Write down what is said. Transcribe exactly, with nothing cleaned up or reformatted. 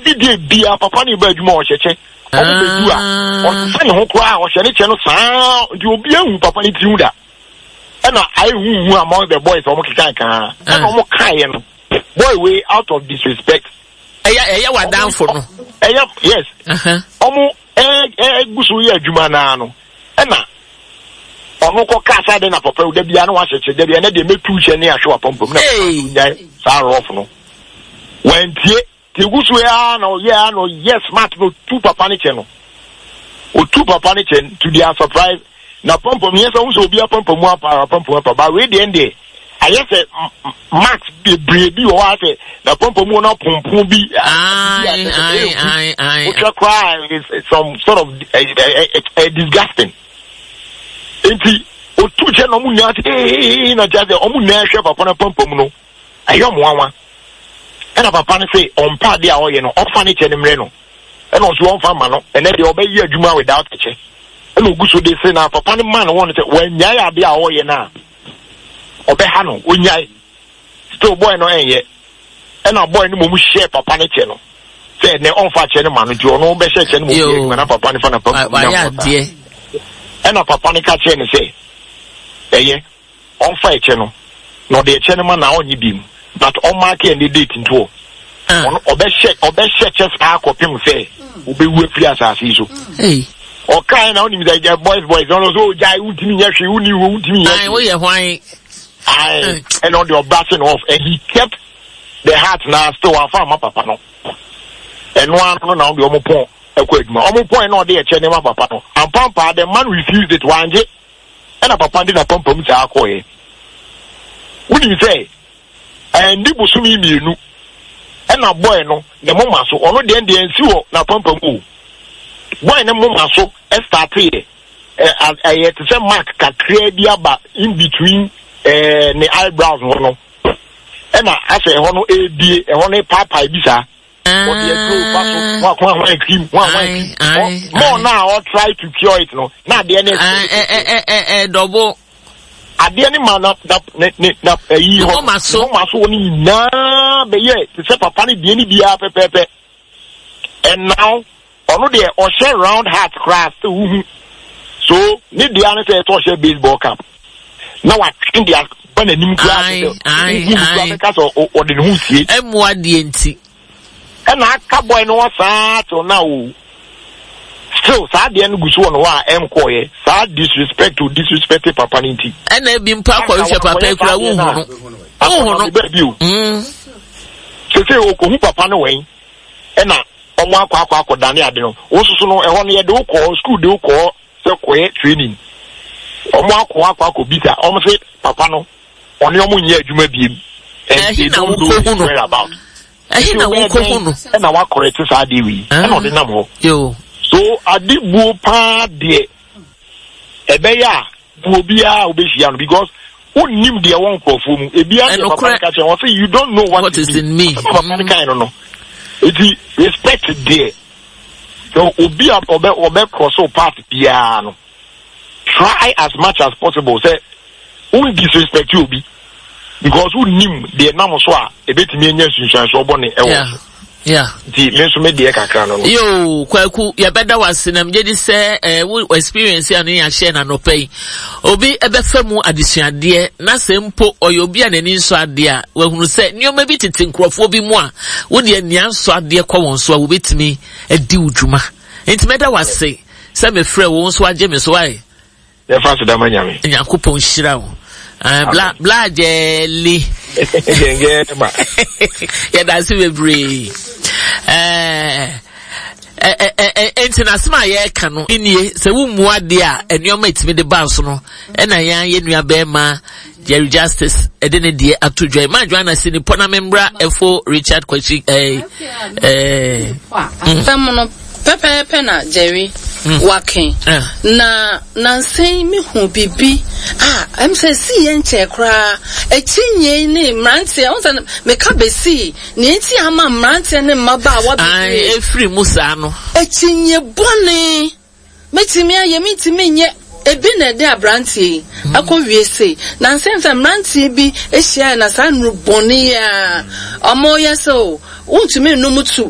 every day be a papa ni ba djuma o cheche o be du a o se ne ho kra o hye ne che no saa di obi ahu papa ni tiwu da and I who among the boys from Kikaka and almost crying boy way out of disrespect. I was down for no. Yes, almost a Gusuya Jumanano. Emma Omoko Casa then a papa, the piano was a day and they make two chenias show up on far off no. When the Gusuano, yeah, no, yes, Matt, two papanicheno or two papanichen to their surprise. Na pompo mienza unso obi pompo mu apa pompo apa ba we dey dey ayese max be brebi o ate na pompo mu na pompo bi ai ai ai ai which cry is some sort of uh, uh, uh, disgusting enti o tuche no mu nya ate na jade o mu na hwe papa na pompo mu no ayo mo anwa e na papa ne say on pa dia o ye no o fa ne che ne mre no e no so on fa ma no e na de obayi adwuma without che. And Gusu de say now, Papa man wanted to when Yaya be our way now. Obehano, when Yai still boy no yet. And our boy no more share Papa channel. Said, no, on fat channel man, you know, best channel when a Papa fan of Papa. And a Papa catch and say, eh, on fire channel. No, the channel man now on you beam, but on market and the date in two. Or best check, or best check just arc of him say, will be with us as usual. Hey. O kind of him that boys boys don't know jai ultimi yashi uni ultimi yashi. I we why I and on the bashing off and he kept the heart now still a farm papa no. And one no now the omopon e ko eduma. Omopon no dey eche nema papa no. And pampa the man refused it one day. And a papa did a pampa mu sa akoye. What do you say? And ndi busumi mienu. And a boy no the mama so ono dey dey nsi na pampa mu. Boy na mama so start here eh eh to say mark kakra bi aba in between eh the eyebrows no e na ase ho no e die e ho no papa bi sa o dey go pass wa kwa wa cream wa wa more now or try to cure it no na dey na eh eh eh eh double ade ni man na na na yi ho mama so mama so ni na be ye to say papa ni die ni bia pepepe and now ono de o share round heart craft so ni de an say to share baseball cap now I think they are ban anim class ai ai because o de hu tie emu ade enti e na aka boy no sa to na o still sa de an gusu no wa em koye sa disrespect to disrespect papa nti e na bi mpa kwa hwe papa e kura wo hu no wo hu no mm so say o ko hu papa no wen e na omo akwa akwa akoda ne ade no osusu no ehọ no ye de ukọ school de ukọ se koye training omo akwa akwa akobita omo se papa no oni omo nya adwuma biem eh na wo ko hu no eh na wo ko hu no e na wa correct sa de wi e na ode nam ho yo so ade buo pa de ebe ya buo bia obehia no because unim de won krofo mu ebia de papa ka che won say you don't know what, what is in me papa kind no it is respect there. So obi obe obe cross part piano. Try as much as possible. Say who disrespect you be because who nim the name so a ebetimi enya sunsun so bone ewo. Yeah. Yeah. Di me so me de kakra no. Yo, kwaku ya beda wasinam je di say eh we experience ya no ya share na no pay. Obi ebe famu adesuade na sempo oyobi anani nso ade a we hunu say nioma bi tete nkrofo bi mu a wo de ania nso ade kwa won so a wo betimi adi udwuma. Enti meda wase say me frɛ wo nso age me so ai. Ya fa so da manyame. Yakopon hira wo. Ah bla bla jelly. Genge ma. Ya da si bebre. Eh eh eh international ye ka no inie se wo muade a enuoma itimi de ba so no e na yan ye nua be ma Jerry Justice e de ne de atodwa ma Joanna sini pona membra efo Richard Kwachi eh eh famono pepe pepe na Jerry working na na say me hu bibi ah em say see yen che kra etinye ni mrantie on say me ka be see ni enti ama mrantie ni maba wa bibi ai efri musa no etinye bone metimi aye metimi nye ebi na de abrantie akọwie sei na nsense mrantie bi ehia na sanru bone ya omo yeso untumi no mutu